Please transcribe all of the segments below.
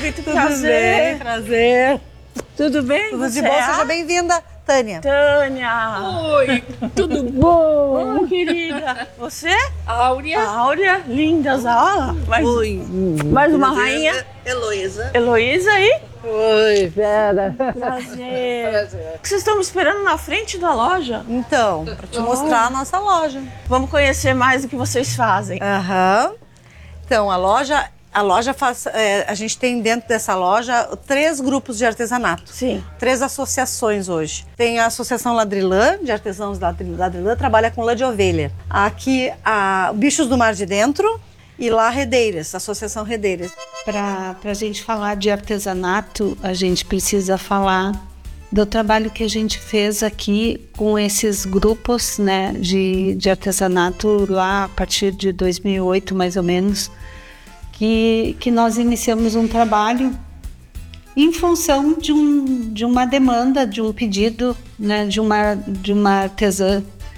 Muito Tudo prazer. bem, prazer. Tudo bem? Tudo de bom, seja bem-vinda, Tânia. Tânia. Oi, tudo bom? Oi, querida. Você? Áurea. Áurea. Lindas. Ah, Oi. mais uma rainha. Heloísa. Heloísa aí. Oi, Vera. Prazer. O que vocês estão me esperando na frente da loja? Então, para te mostrar a nossa loja. Vamos conhecer mais o que vocês fazem. Aham. Então, a loja faz... a gente tem dentro dessa loja 3 grupos de artesanato. Sim. 3 associações hoje. Tem a Associação Ladrilã, de artesãos Ladrilã, trabalha com lã de ovelha. Aqui, a Bichos do Mar de Dentro e lá Redeiras, Associação Redeiras. Para a gente falar de artesanato, a gente precisa falar do trabalho que a gente fez aqui com esses grupos, né, de artesanato lá a partir de 2008, mais ou menos, que nós iniciamos um trabalho em função de uma demanda, de um pedido, né, de uma artesã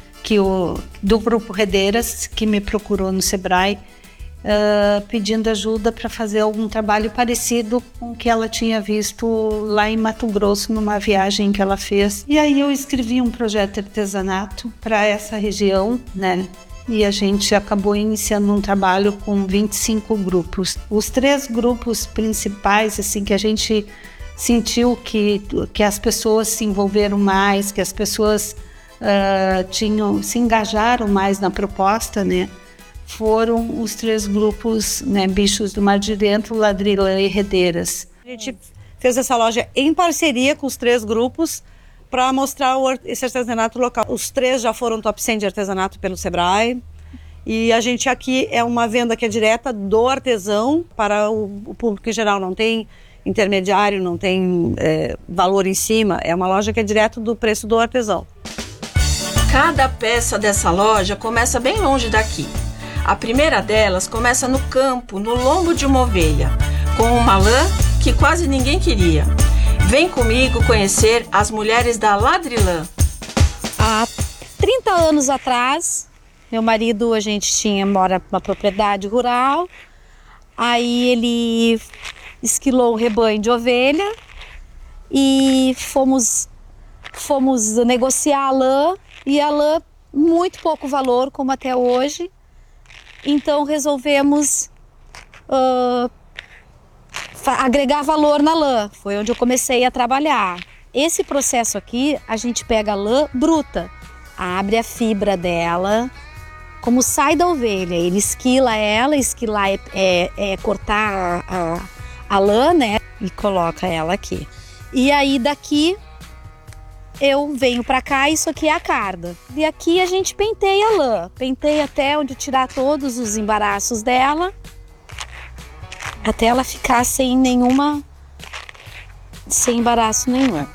do Grupo Redeiras, que me procurou no Sebrae, pedindo ajuda para fazer algum trabalho parecido com o que ela tinha visto lá em Mato Grosso, numa viagem que ela fez. E aí eu escrevi um projeto de artesanato para essa região, né? E a gente acabou iniciando um trabalho com 25 grupos. Os 3 grupos principais, assim, que a gente sentiu que as pessoas se envolveram mais, que as pessoas se engajaram mais na proposta, né? Foram os 3 grupos, né, Bichos do Mar de Dentro, Ladrilã e Redeiras. A gente fez essa loja em parceria com os 3 grupos para mostrar esse artesanato local. Os 3 já foram top 100 de artesanato pelo Sebrae. E a gente aqui é uma venda que é direta do artesão para o público em geral. Não tem intermediário, não tem valor em cima. É uma loja que é direto do preço do artesão. Cada peça dessa loja começa bem longe daqui. A primeira delas começa no campo, no lombo de uma ovelha, com uma lã que quase ninguém queria. Vem comigo conhecer as mulheres da Ladrilã. Há 30 anos atrás, meu marido, a gente mora numa propriedade rural, aí ele esquilou o rebanho de ovelha e fomos negociar a lã, e a lã muito pouco valor, como até hoje. Então resolvemos agregar valor na lã. Foi onde eu comecei a trabalhar. Esse processo aqui, a gente pega a lã bruta, abre a fibra dela, como sai da ovelha. Ele esquila ela, esquilar é cortar a lã, né? E coloca ela aqui. E aí daqui eu venho pra cá, isso aqui é a carda. E aqui a gente penteia a lã. Penteia até onde tirar todos os embaraços dela, até ela ficar sem embaraço nenhum.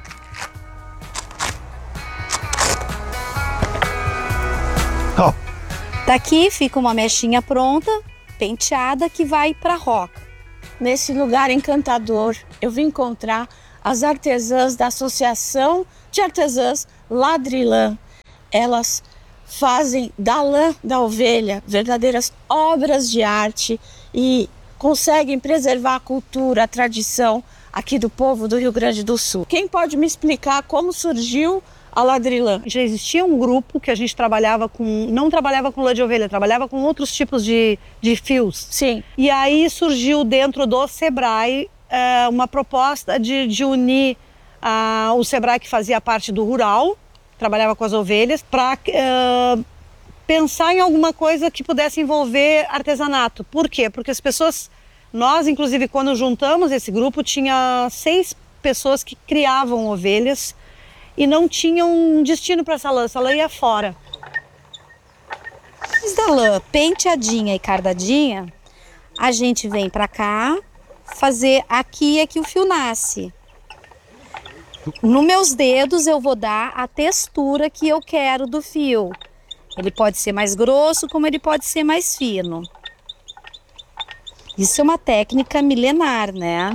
Daqui fica uma mechinha pronta, penteada, que vai pra roca. Nesse lugar encantador, eu vim encontrar as artesãs da Associação de Artesãs Ladrilã. Elas fazem da lã da ovelha verdadeiras obras de arte e conseguem preservar a cultura, a tradição aqui do povo do Rio Grande do Sul. Quem pode me explicar como surgiu a Ladrilã? Já existia um grupo que a gente não trabalhava com lã de ovelha, trabalhava com outros tipos de fios. Sim. E aí surgiu dentro do Sebrae uma proposta de unir o Sebrae, que fazia parte do rural, trabalhava com as ovelhas, para pensar em alguma coisa que pudesse envolver artesanato. Por quê? Porque as pessoas, nós inclusive quando juntamos esse grupo, tinha 6 pessoas que criavam ovelhas e não tinham um destino para essa lã ia fora. Depois da lã penteadinha e cardadinha, a gente vem para cá fazer, aqui é que o fio nasce. Nos meus dedos eu vou dar a textura que eu quero do fio. Ele pode ser mais grosso, como ele pode ser mais fino. Isso é uma técnica milenar, né?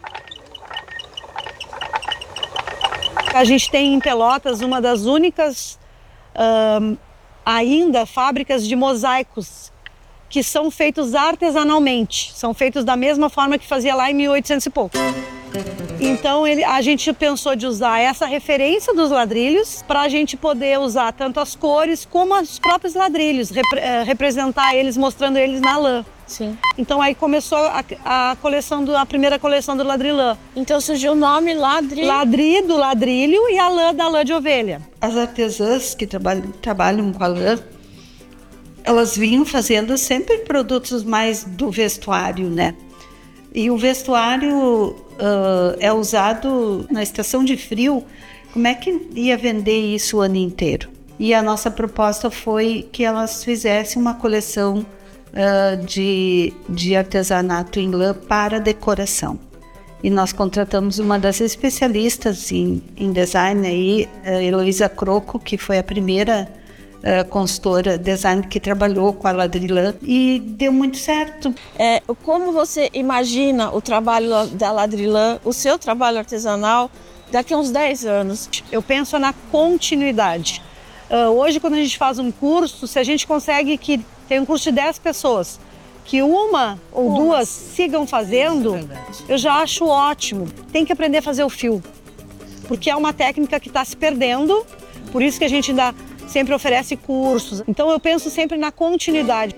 A gente tem em Pelotas uma das únicas ainda fábricas de mosaicos que são feitos artesanalmente, são feitos da mesma forma que fazia lá em 1800 e pouco. Então a gente pensou de usar essa referência dos ladrilhos para a gente poder usar tanto as cores como os próprios ladrilhos, representar eles, mostrando eles na lã. Sim. Então aí começou a primeira coleção do ladrilã. Então surgiu o nome Ladri do ladrilho e a lã da lã de ovelha. As artesãs que trabalham com a lã, elas vinham fazendo sempre produtos mais do vestuário, né? E o vestuário é usado na estação de frio. Como é que ia vender isso o ano inteiro? E a nossa proposta foi que elas fizessem uma coleção de artesanato em lã para decoração. E nós contratamos uma das especialistas em design aí, Heloísa Croco, que foi a primeira consultora design que trabalhou com a ladrilã, e deu muito certo. Como você imagina o trabalho da ladrilã, o seu trabalho artesanal, daqui a uns 10 anos? Eu penso na continuidade. Hoje, quando a gente faz um curso, se a gente consegue que tem um curso de 10 pessoas, que uma ou duas sigam fazendo, eu já acho ótimo. Tem que aprender a fazer o fio, porque é uma técnica que está se perdendo, por isso que a gente ainda sempre oferece cursos. Então eu penso sempre na continuidade.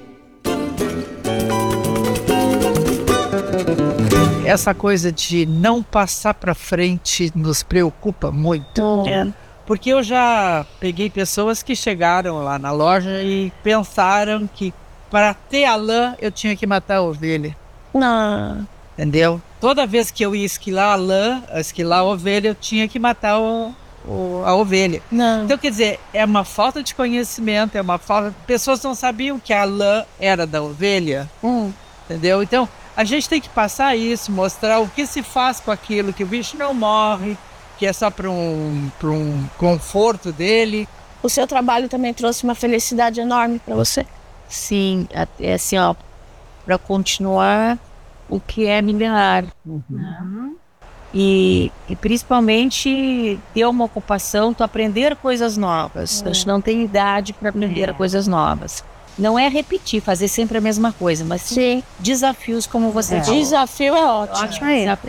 Essa coisa de não passar para frente nos preocupa muito. Porque eu já peguei pessoas que chegaram lá na loja e pensaram que para ter a lã eu tinha que matar a ovelha. Não. Entendeu? Toda vez que eu ia esquilar a lã, esquilar a ovelha, eu tinha que matar a ovelha. Não. Então, quer dizer, é uma falta de conhecimento, é uma falta... Pessoas não sabiam que a lã era da ovelha, entendeu? Então, a gente tem que passar isso, mostrar o que se faz com aquilo, que o bicho não morre, que é só para um conforto dele. O seu trabalho também trouxe uma felicidade enorme para você? Sim, é assim, ó, para continuar o que é milenar. E principalmente ter uma ocupação, tu aprender coisas novas. A gente não tem idade para aprender coisas novas. Não é repetir, fazer sempre a mesma coisa, mas sim desafios, como você falou. Desafio é ótimo.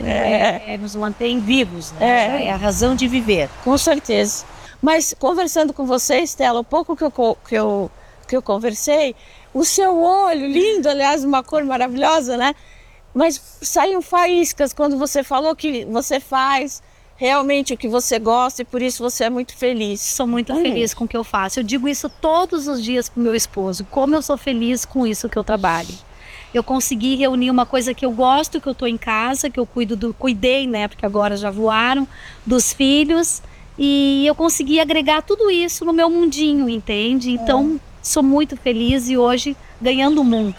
Nos mantém vivos, né? É a razão de viver. Com certeza. Mas conversando com você, Estela, o pouco que eu conversei, o seu olho, lindo, aliás, uma cor maravilhosa, né? Mas saíam faíscas quando você falou que você faz realmente o que você gosta e por isso você é muito feliz. Sou muito feliz com o que eu faço. Eu digo isso todos os dias pro meu esposo, como eu sou feliz com isso que eu trabalho. Eu consegui reunir uma coisa que eu gosto, que eu tô em casa, que eu cuidei, né, porque agora já voaram, dos filhos, e eu consegui agregar tudo isso no meu mundinho, entende? Então, sou muito feliz e hoje ganhando o mundo.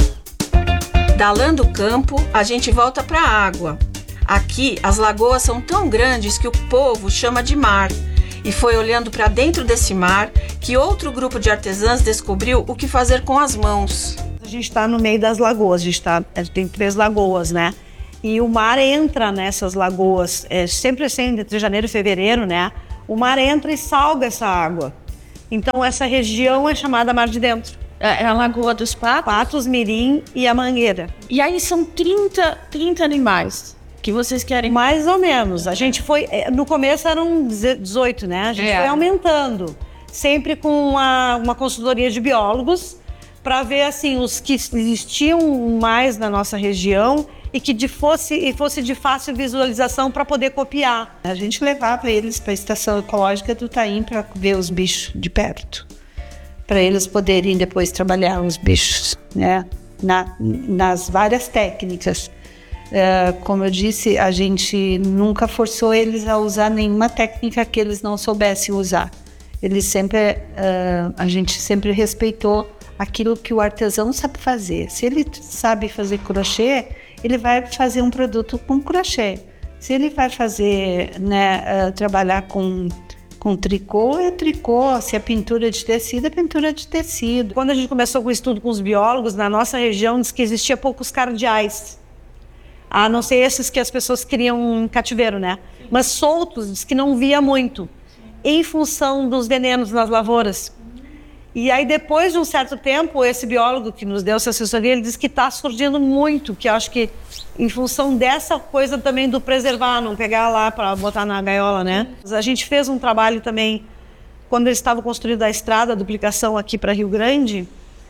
Da lã do campo, a gente volta para a água. Aqui, as lagoas são tão grandes que o povo chama de mar. E foi olhando para dentro desse mar que outro grupo de artesãs descobriu o que fazer com as mãos. A gente está no meio das lagoas, a gente tem 3 lagoas, né? E o mar entra nessas lagoas, sempre assim, entre janeiro e fevereiro, né? O mar entra e salga essa água. Então essa região é chamada Mar de Dentro. É a Lagoa dos Patos? Patos, Mirim e a Mangueira. E aí são 30 animais que vocês querem? Mais ou menos. A gente foi... No começo eram 18, né? A gente foi aumentando. Sempre com uma consultoria de biólogos para ver, assim, os que existiam mais na nossa região e que fosse de fácil visualização para poder copiar. A gente levava eles para a estação ecológica do Taim para ver os bichos de perto, para eles poderem depois trabalhar os bichos, né? Nas várias técnicas. Como eu disse, a gente nunca forçou eles a usar nenhuma técnica que eles não soubessem usar. A gente sempre respeitou aquilo que o artesão sabe fazer. Se ele sabe fazer crochê, ele vai fazer um produto com crochê. Se ele vai fazer, né, trabalhar com tricô, é tricô. Se é pintura de tecido, é pintura de tecido. Quando a gente começou com o estudo com os biólogos, na nossa região diz que existia poucos cardeais. A não ser esses que as pessoas criam em cativeiro, né? Mas soltos, diz que não via muito, em função dos venenos nas lavouras. E aí, depois de um certo tempo, esse biólogo que nos deu essa assessoria, ele disse que está surgindo muito, que eu acho que em função dessa coisa também do preservar, não pegar lá para botar na gaiola, né? A gente fez um trabalho também, quando eles estavam construindo a estrada, a duplicação aqui para Rio Grande,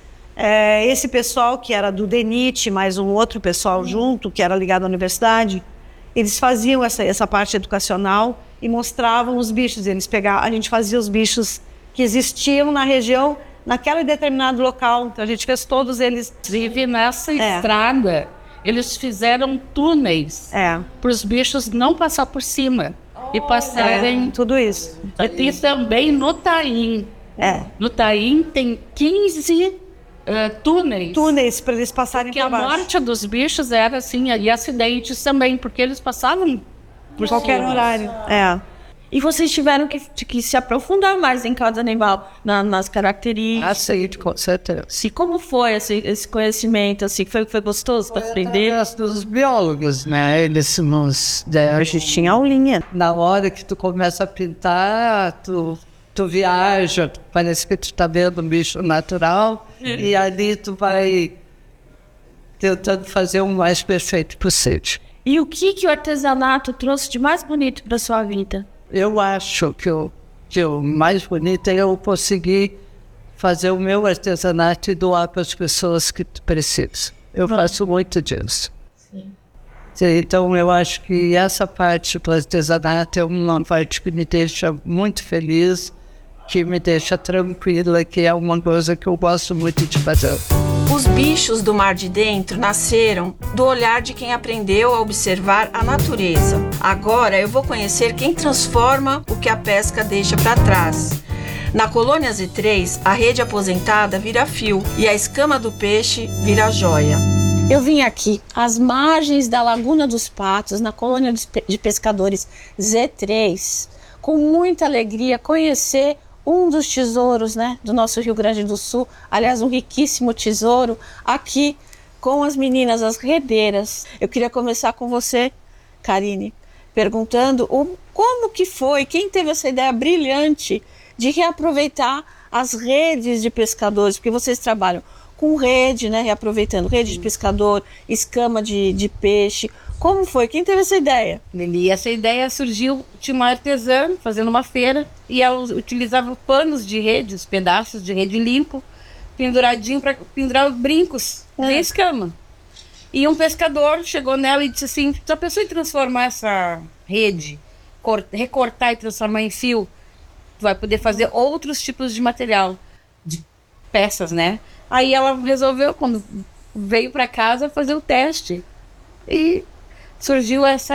esse pessoal que era do DENIT, mais um outro pessoal junto, que era ligado à universidade, eles faziam essa parte educacional e mostravam os bichos. A gente fazia os bichos que existiam na região, naquele determinado local. Então a gente fez todos eles. Inclusive nessa estrada, eles fizeram túneis para os bichos não passar por cima e passarem. Tudo isso. E também no Taim. No Taim tem 15 túneis. Túneis para eles passarem por baixo. Porque a morte dos bichos era assim, e acidentes também, porque eles passavam por qualquer horário. E vocês tiveram que se aprofundar mais em cada animal, nas características. Sim, com certeza. E como foi esse conhecimento? Assim, foi gostoso para aprender? Dos biólogos, né? Eles a gente tinha aulinha. Na hora que tu começa a pintar, tu viaja, parece que tu está vendo um bicho natural, e ali tu vai tentando fazer o mais perfeito possível. E o que o artesanato trouxe de mais bonito para sua vida? Eu acho que o mais bonito é eu conseguir fazer o meu artesanato e doar para as pessoas que precisam. Eu faço muito disso. Sim. Então, eu acho que essa parte do artesanato é uma parte que me deixa muito feliz, que me deixa tranquila, que é uma coisa que eu gosto muito de fazer. Os bichos do Mar de Dentro nasceram do olhar de quem aprendeu a observar a natureza. Agora eu vou conhecer quem transforma o que a pesca deixa para trás. Na colônia Z3, a rede aposentada vira fio e a escama do peixe vira joia. Eu vim aqui às margens da Laguna dos Patos, na colônia de pescadores Z3, com muita alegria conhecer um dos tesouros, né, do nosso Rio Grande do Sul, aliás, um riquíssimo tesouro, aqui com as meninas, as redeiras. Eu queria começar com você, Karine, perguntando como que foi, quem teve essa ideia brilhante de reaproveitar as redes de pescadores, porque vocês trabalham com rede, né, reaproveitando rede de pescador, escama de peixe. Como foi? Quem teve essa ideia? Lili, essa ideia surgiu de uma artesã fazendo uma feira e ela utilizava panos de rede, os pedaços de rede limpo, penduradinho para pendurar brincos de escama. E um pescador chegou nela e disse assim: já pensou em transformar essa rede, recortar e transformar em fio? Tu vai poder fazer outros tipos de material, de peças, né? Aí ela resolveu, quando veio para casa, fazer o teste. E surgiu esse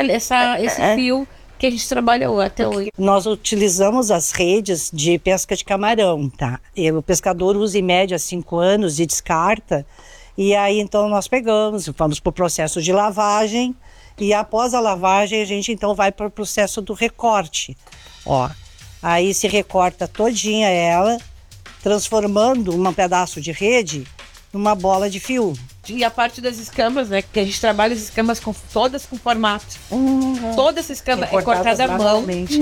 fio que a gente trabalhou até hoje. Nós utilizamos as redes de pesca de camarão, tá? E o pescador usa em média 5 anos e descarta. E aí então nós pegamos, vamos para o processo de lavagem. E após a lavagem a gente então vai para o processo do recorte. Aí se recorta todinha ela, transformando um pedaço de rede numa bola de fio. E a parte das escamas, né? Que a gente trabalha as escamas todas com formato. Toda essa escama é cortada à mão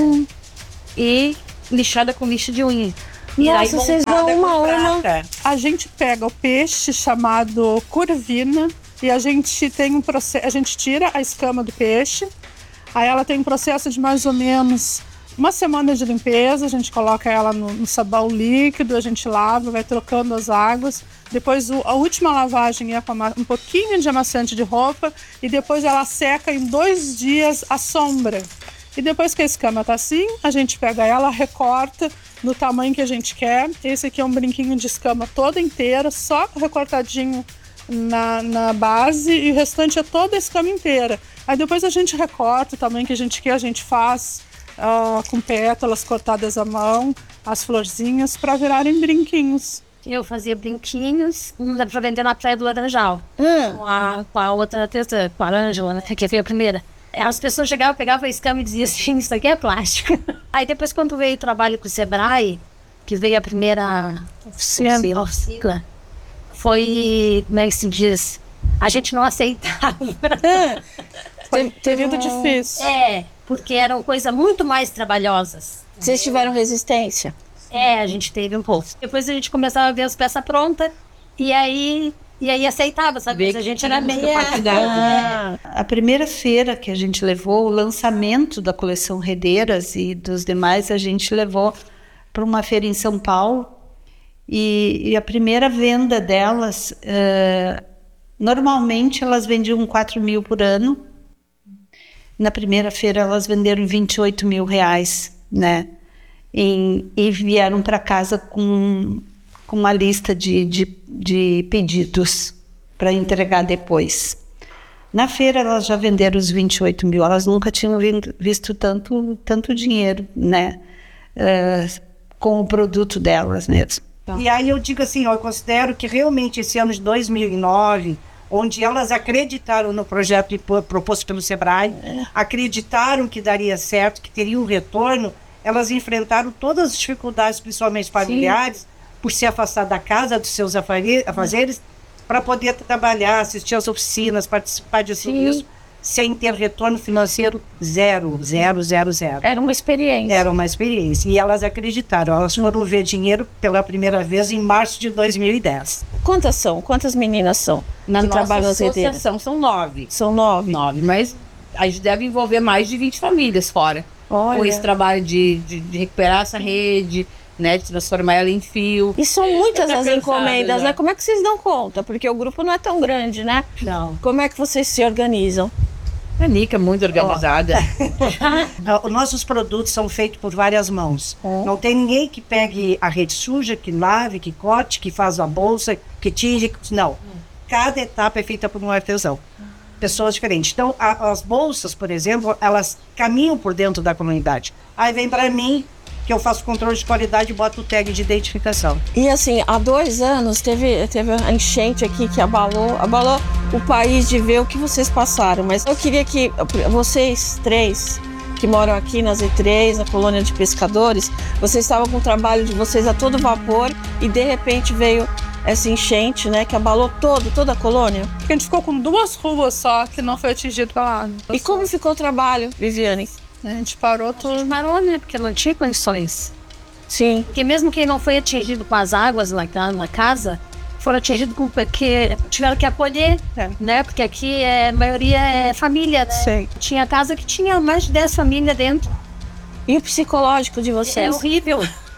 e lixada com lixa de unha. Nossa, vocês dão uma. A gente pega o peixe chamado curvina e a gente tem um processo. A gente tira a escama do peixe. Aí ela tem um processo de mais ou menos uma semana de limpeza. A gente coloca ela no sabão líquido, a gente lava, vai trocando as águas. Depois a última lavagem é com um pouquinho de amaciante de roupa e depois ela seca em 2 dias à sombra. E depois que a escama tá assim, a gente pega ela, recorta no tamanho que a gente quer. Esse aqui é um brinquinho de escama toda inteira, só recortadinho na base, e o restante é toda a escama inteira. Aí depois a gente recorta o tamanho que a gente quer, a gente faz com pétalas cortadas à mão, as florzinhas para virarem brinquinhos. Eu fazia brinquinhos para vender na Praia do Laranjal, com a outra artesã, com a Ângela, né, que foi a primeira. As pessoas chegavam, pegavam a escama e diziam assim: isso aqui é plástico. Aí depois, quando veio o trabalho com o Sebrae, que veio a primeira oficina, foi, como é que se diz? A gente não aceitava. Teve muito difícil. Porque eram coisas muito mais trabalhosas. Vocês tiveram resistência? A gente teve um pouco. Depois a gente começava a ver as peças prontas e aí aceitava, sabe? A gente era meio... A primeira feira que a gente levou, o lançamento da coleção Redeiras e dos demais, a gente levou para uma feira em São Paulo e a primeira venda delas, normalmente elas vendiam 4 mil por ano. Na primeira feira elas venderam 28 mil reais, né? E vieram para casa com uma lista de pedidos para entregar depois. Na feira elas já venderam os 28 mil, elas nunca tinham visto tanto dinheiro, né, com o produto delas mesmo. E aí eu digo assim, eu considero que realmente esse ano de 2009, onde elas acreditaram no projeto proposto pelo Sebrae, acreditaram que daria certo, que teria um retorno, elas enfrentaram todas as dificuldades, principalmente familiares, por se afastar da casa, dos seus afazeres, para poder trabalhar, assistir às oficinas, participar de tudo isso, sem ter retorno financeiro zero. Era uma experiência. Era uma experiência. E elas acreditaram. Elas foram ver dinheiro pela primeira vez em março de 2010. Quantas são? Quantas meninas são? Na que nossa trabalham nas redeiras? associação são 9. São 9? 9, mas a gente deve envolver mais de 20 famílias fora. Olha. Com esse trabalho de recuperar essa rede, né, de transformar ela em fio. E são muitas as cansada, encomendas, já. né? Como é que vocês dão conta? Porque o grupo não é tão grande, né? Não. Como é que vocês se organizam? A Nica é muito organizada. Nossos produtos são feitos por várias mãos. Não tem ninguém que pegue a rede suja, que lave, que corte, que faz a bolsa, que tinge. Não. Cada etapa é feita por um artesão. Pessoas diferentes. Então, as bolsas, por exemplo, elas caminham por dentro da comunidade. Aí vem para mim, que eu faço controle de qualidade e boto o tag de identificação. E assim, há 2 anos teve a enchente aqui que abalou o país de ver o que vocês passaram. Mas eu queria que vocês 3 que moram aqui na Z3, na colônia de pescadores, vocês estavam com o trabalho de vocês a todo vapor e de repente veio essa enchente, né, que abalou toda a colônia. A gente ficou com 2 ruas só que não foi atingido pela água. E como ficou o trabalho, Viviane? A gente parou tudo. Parou, né? Porque não tinha condições. Sim. Porque mesmo quem não foi atingido com as águas lá na casa, foram atingidos porque tiveram que acolher, né? Porque aqui a maioria é família, né? Sim. Tinha casa que tinha mais de 10 famílias dentro. E o psicológico de vocês? É horrível.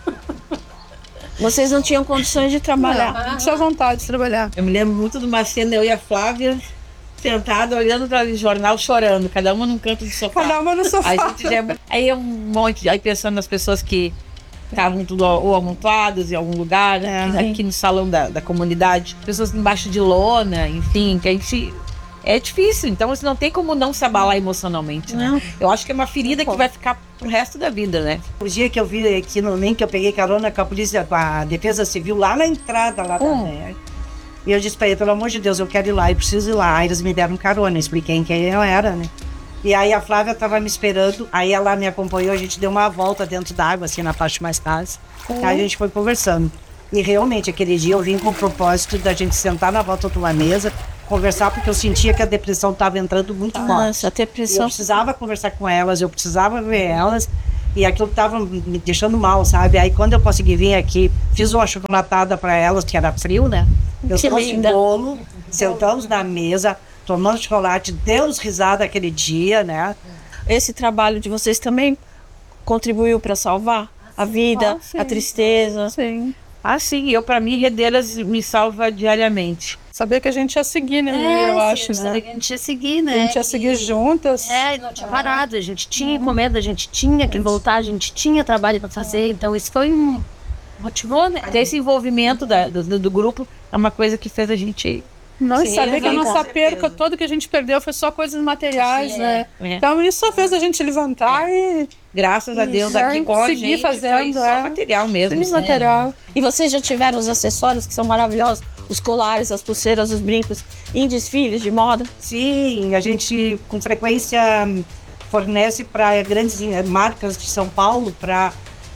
Vocês não tinham condições de trabalhar? Não tinha vontade de trabalhar. Eu me lembro muito de uma cena, eu e a Flávia, sentada, olhando para o jornal, chorando, cada uma num canto do sofá. Cada uma no sofá. Aí um monte, aí pensando nas pessoas que estavam tudo ou amontoadas em algum lugar, aqui no salão da comunidade, pessoas embaixo de lona, enfim, que a gente... É difícil, então você não tem como não se abalar emocionalmente, né? Não. Eu acho que é uma ferida que vai ficar pro resto da vida, né? O dia que eu vi aqui no link, eu peguei carona com a polícia, com a Defesa Civil, lá na entrada, lá da terra. E eu disse pra ele, pelo amor de Deus, eu quero ir lá, eu preciso ir lá. Aí eles me deram carona, expliquei quem eu era, né? E aí a Flávia tava me esperando, aí ela me acompanhou, a gente deu uma volta dentro da água, assim, na parte mais rasa. Aí a gente foi conversando. E realmente, aquele dia eu vim com o propósito da gente sentar na volta de uma mesa, conversar, porque eu sentia que a depressão estava entrando muito forte. Nossa, a depressão. Eu precisava conversar com elas, eu precisava ver elas, e aquilo estava me deixando mal, sabe? Aí quando eu consegui vir aqui, fiz uma chocolatada para elas, que era frio, né? Eu trouxe um bolo, sentamos na mesa, tomamos chocolate, demos risada aquele dia, né? Esse trabalho de vocês também contribuiu para salvar a vida, a tristeza? Sim. Ah, sim, para mim, Redeiras me salva diariamente. Saber que a gente ia seguir, né? Eu acho, né? A gente ia seguir, né? A gente ia seguir juntas. E não tinha parado, a gente tinha encomenda, a gente tinha que voltar, a gente tinha trabalho para fazer, então isso foi motivou, né? Ter esse envolvimento do grupo é uma coisa que fez a gente... Não, e saber que a nossa perca, toda que a gente perdeu foi só coisas materiais, né? Então isso só fez a gente levantar e... Graças a Deus, aqui com a gente fazendo, foi só material mesmo. Sim, material. E vocês já tiveram os acessórios que são maravilhosos? Os colares, as pulseiras, os brincos em desfiles de moda? Sim, a gente com frequência fornece para grandes marcas de São Paulo, para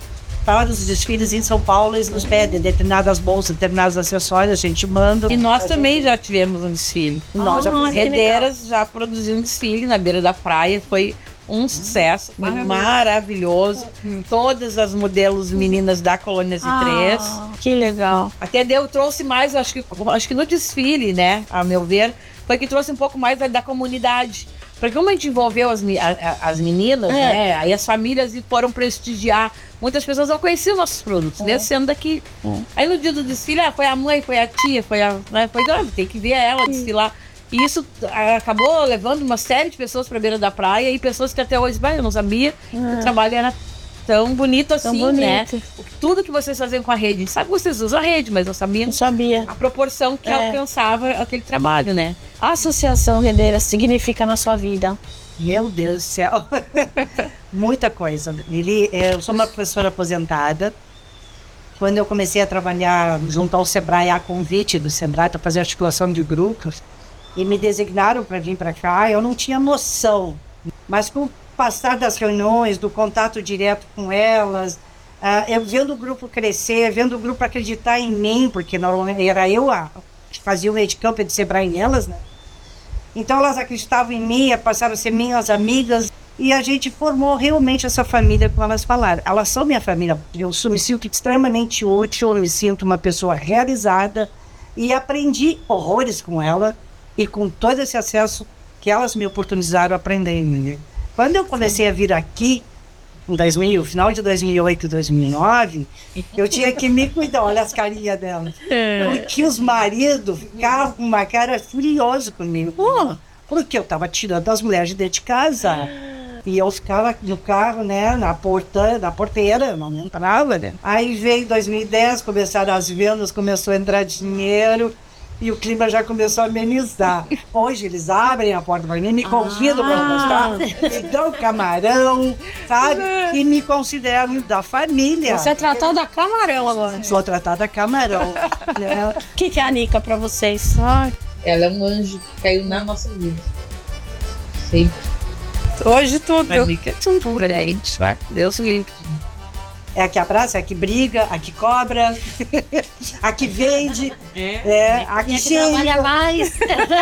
os desfiles em São Paulo, eles nos pedem determinadas bolsas, determinados acessórios, a gente manda. E nós também já tivemos um desfile. Nós Redeiras já produzimos um desfile na beira da praia, foi um sucesso, foi maravilhoso. Todas as modelos meninas da Colônia Z3. Que legal. Até trouxe mais, acho que no desfile, né, a meu ver, foi que trouxe um pouco mais da comunidade. Porque como a gente envolveu as meninas, né, aí as famílias foram prestigiar. Muitas pessoas não conheciam nossos produtos, né, sendo daqui. Aí no dia do desfile, foi a mãe, foi a tia, tem que ver ela desfilar. E isso acabou levando uma série de pessoas para a beira da praia e pessoas que até hoje, eu não sabia que o trabalho era tão bonito assim, né? Tudo que vocês faziam com a rede, a gente sabe que vocês usam a rede, mas eu não sabia a proporção que alcançava aquele trabalho, né? A Associação Rendeira significa na sua vida? Meu Deus do céu, muita coisa. Eu sou uma professora aposentada. Quando eu comecei a trabalhar junto ao Sebrae, a convite do Sebrae para fazer articulação de grupos, e me designaram para vir para cá, eu não tinha noção. Mas com o passar das reuniões, do contato direto com elas, eu vendo o grupo crescer, vendo o grupo acreditar em mim, porque normalmente era eu que fazia o meio de campo de Sebrae nelas, né? Então elas acreditavam em mim, passaram a ser minhas amigas, e a gente formou realmente essa família, como elas falaram. Elas são minha família. Eu me sinto extremamente útil, eu me sinto uma pessoa realizada, e aprendi horrores com ela, e com todo esse acesso que elas me oportunizaram a aprender. Quando eu comecei a vir aqui, no final de 2008 e 2009, eu tinha que me cuidar. Olha as carinhas dela. Porque os maridos ficavam com uma cara furiosa comigo. Porque eu estava tirando as mulheres de dentro de casa. E eu ficava no carro, né, na porteira, não entrava, né. Aí veio 2010, começaram as vendas, começou a entrar dinheiro. E o clima já começou a amenizar. Hoje eles abrem a porta para mim, me convidam para almoçar, me dão camarão, sabe? E me consideram da família. Você é tratada camarão agora. Sou tratada camarão. O que é a Nica para vocês? Ela é um anjo que caiu na nossa vida. Sim. Hoje tudo. A Nica é tudo pra gente. Deus livre. É a que abraça, é a que briga, a que cobra, a que vende, a que trabalha mais.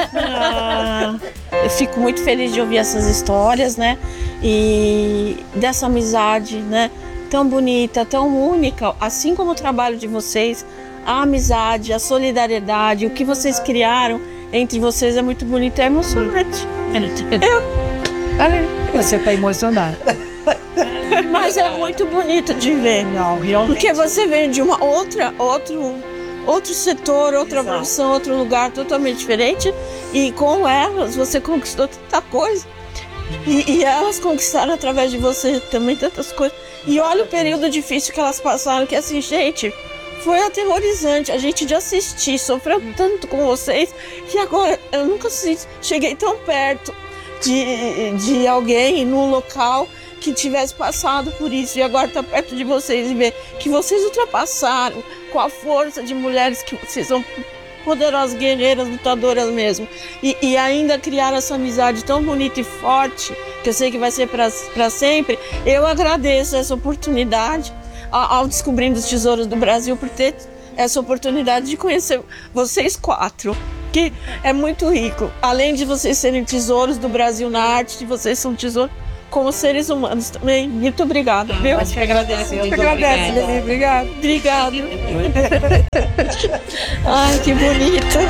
Eu fico muito feliz de ouvir essas histórias, né? E dessa amizade, né? Tão bonita, tão única, assim como o trabalho de vocês, a amizade, a solidariedade, o que vocês criaram entre vocês é muito bonito, é emocionante. Você está emocionada. Mas é muito bonito de ver. Não, realmente. Porque você vem de outro setor, outra profissão, outro lugar totalmente diferente. E com elas você conquistou tanta coisa. E elas conquistaram através de você também tantas coisas. E olha o período difícil que elas passaram, que assim, gente, foi aterrorizante. A gente de assistir, sofreu tanto com vocês, que agora eu nunca cheguei tão perto de alguém no local que tivesse passado por isso, e agora está perto de vocês e ver que vocês ultrapassaram com a força de mulheres que vocês são poderosas, guerreiras, lutadoras mesmo, e ainda criaram essa amizade tão bonita e forte, que eu sei que vai ser para sempre. Eu agradeço essa oportunidade ao Descobrindo os Tesouros do Brasil por ter essa oportunidade de conhecer vocês quatro, que é muito rico. Além de vocês serem tesouros do Brasil na arte, vocês são tesouros como seres humanos também. Muito obrigada, viu? Mas te agradeço. Eu te agradeço, Lili. Obrigada. Obrigada. Ai, que bonito.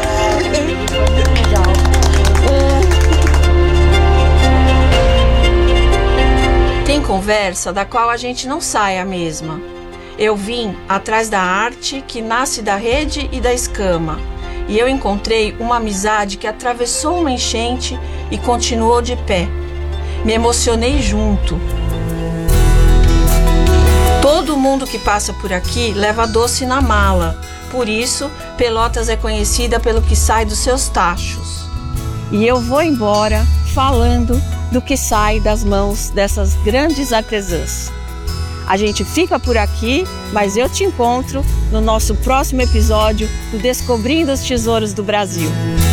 Tem conversa da qual a gente não sai a mesma. Eu vim atrás da arte que nasce da rede e da escama. E eu encontrei uma amizade que atravessou uma enchente e continuou de pé. Me emocionei junto. Todo mundo que passa por aqui leva doce na mala. Por isso, Pelotas é conhecida pelo que sai dos seus tachos. E eu vou embora falando do que sai das mãos dessas grandes artesãs. A gente fica por aqui, mas eu te encontro no nosso próximo episódio do Descobrindo os Tesouros do Brasil.